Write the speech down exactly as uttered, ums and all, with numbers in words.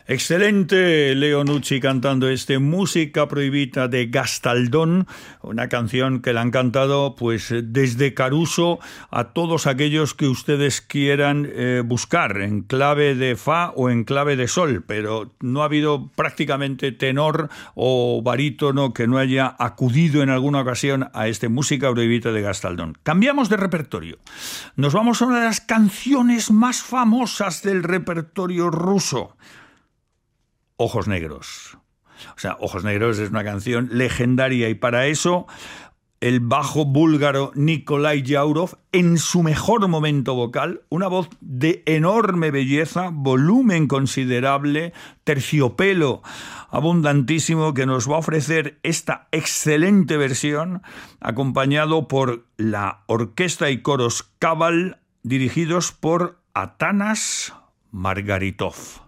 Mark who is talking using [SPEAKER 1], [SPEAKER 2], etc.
[SPEAKER 1] Excelente Leo Nucci cantando este Música Proibita de Gastaldón, una canción que le han cantado pues desde Caruso a todos aquellos que ustedes quieran eh, buscar en clave de fa o en clave de sol, pero no ha habido prácticamente tenor o barítono que no haya acudido en alguna ocasión a este Música Proibita de Gastaldón. Cambiamos de repertorio. Nos vamos a una de las canciones más famosas del repertorio ruso. Ojos Negros. O sea, Ojos Negros es una canción legendaria y para eso el bajo búlgaro Nikolai Yaurov, en su mejor momento vocal, una voz de enorme belleza, volumen considerable, terciopelo abundantísimo, que nos va a ofrecer esta excelente versión, acompañado por la orquesta y coros Kabal, dirigidos por Atanas Margaritov.